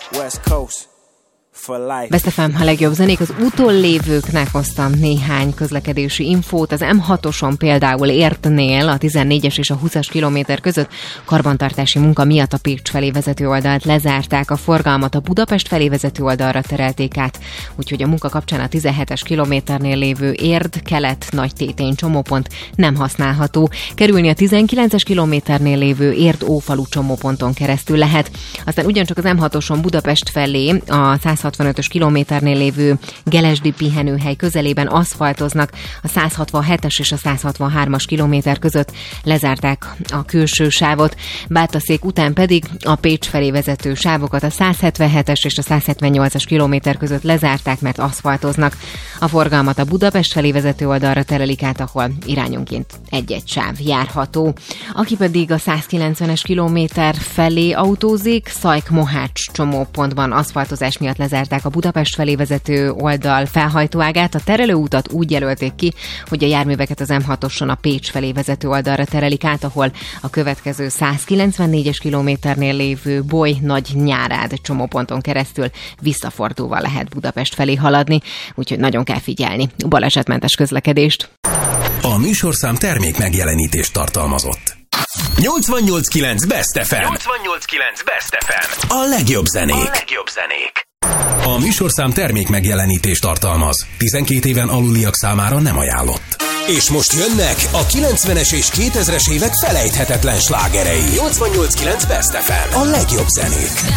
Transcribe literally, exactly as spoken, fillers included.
West Coast. Best ef em, a legjobb zenék. Az utollévőknek hoztam néhány közlekedési infót. Az em hatoson például Értnél a tizennégyes és a húszas kilométer között karbantartási munka miatt a Pécs felé vezető oldalt lezárták, a forgalmat a Budapest felé vezető oldalra terelték át, úgyhogy a munka kapcsán a tizenhetes kilométernél lévő Érd kelet Nagytétény csomópont nem használható. Kerülni a tizenkilences kilométernél lévő Érd Ófalu csomóponton keresztül lehet. Aztán ugyancsak az em hatoson Budapest felé a száz hatvanötös kilométernél lévő Gelesdi pihenőhely közelében aszfaltoznak, a száz hatvanhetes és a száz hatvanhármas kilométer között lezárták a külső sávot. Bátaszék után pedig a Pécs felé vezető sávokat a száz hetvenhetes és a száz hetvennyolcas kilométer között lezárták, mert aszfaltoznak. A forgalmat a Budapest felé vezető oldalra terelik át, ahol irányonként egy-egy sáv járható. Aki pedig a száz kilencvenes kilométer felé autózik, Szajk-Mohács csomópontban aszfaltozás miatt lezárták a Budapest felé vezető oldal felhajtóágát. A terelőutat úgy jelölték ki, hogy a járműveket az em hatoson a Pécs felé vezető oldalra terelik át, ahol a következő száz kilencvennégyes kilométernél lévő Boly-Nagy-Nyárád csomóponton keresztül visszafordulva lehet Budapest felé haladni, úgyhogy nagyon kell figyelni. Balesetmentes közlekedést. A műsorszám termék megjelenítést tartalmazott. nyolcvannyolc kilenc Best ef em. nyolcvannyolc kilenc Best ef em. A legjobb zenék. A legjobb zenék. A műsorszám termék megjelenítést tartalmaz. tizenkét éven aluliak számára nem ajánlott. És most jönnek a kilencvenes és kétezres évek felejthetetlen slágerei. nyolcvannyolc kilenc Best ef em. A legjobb zenék.